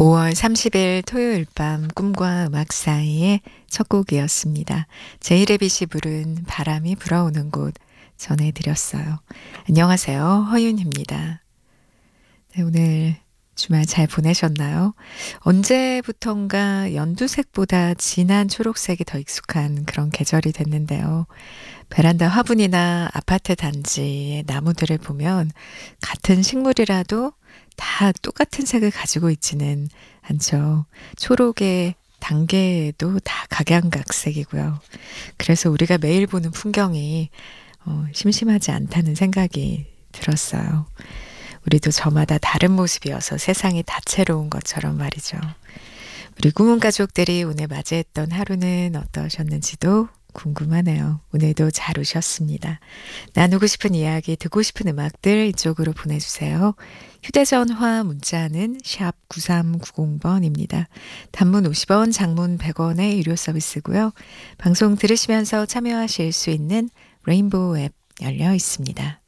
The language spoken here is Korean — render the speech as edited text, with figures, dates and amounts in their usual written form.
5월 30일 토요일 밤 꿈과 음악 사이의 첫 곡이었습니다. 제이레빗이 부른 바람이 불어오는 곳 전해드렸어요. 안녕하세요. 허윤입니다. 네, 오늘 주말 잘 보내셨나요? 언제부턴가 연두색보다 진한 초록색이 더 익숙한 그런 계절이 됐는데요. 베란다 화분이나 아파트 단지의 나무들을 보면 같은 식물이라도 다 똑같은 색을 가지고 있지는 않죠. 초록의 단계도 다 각양각색이고요. 그래서 우리가 매일 보는 풍경이 심심하지 않다는 생각이 들었어요. 우리도 저마다 다른 모습이어서 세상이 다채로운 것처럼 말이죠. 우리 꿈은 가족들이 오늘 맞이했던 하루는 어떠셨는지도 궁금하네요. 오늘도 잘 오셨습니다. 나누고 싶은 이야기, 듣고 싶은 음악들 이쪽으로 보내주세요. 휴대전화 문자는 샵 9390번입니다. 단문 50원, 장문 100원의 유료 서비스고요. 방송 들으시면서 참여하실 수 있는 레인보우 앱 열려 있습니다.